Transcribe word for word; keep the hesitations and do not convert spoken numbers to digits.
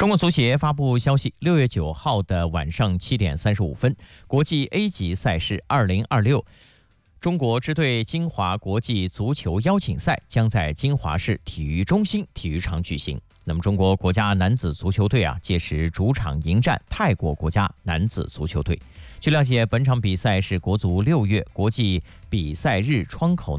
中国足协发布消息，六月九号的晚上七点三十五分，国际 A 级赛事二零二六中国支队金华国际足球邀请赛将在金华市体育中心体育场举行。那么，中国国家男子足球队啊，届时主场迎战泰国国家男子足球队。据了解，本场比赛是国足六月国际比赛日窗口